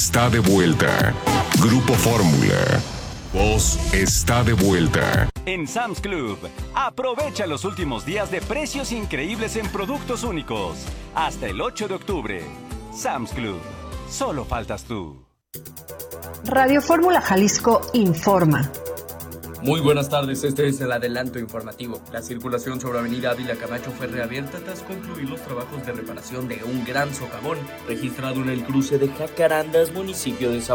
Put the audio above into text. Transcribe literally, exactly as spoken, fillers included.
está de vuelta. Grupo Fórmula. Voz está de vuelta. En Sam's Club, aprovecha los últimos días de precios increíbles en productos únicos. Hasta el ocho de octubre. Sam's Club. Solo faltas tú. Radio Fórmula Jalisco informa. Muy buenas tardes, este es el adelanto informativo. La circulación sobre Avenida Ávila Camacho fue reabierta tras concluir los trabajos de reparación de un gran socavón registrado en el cruce de Jacarandas, municipio de Zapopan.